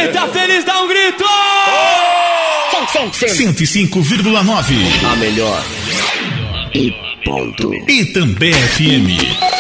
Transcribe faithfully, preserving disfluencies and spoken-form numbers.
Quem tá feliz dá um grito! cento e cinco vírgula nove. A melhor. E ponto. Itambé F M.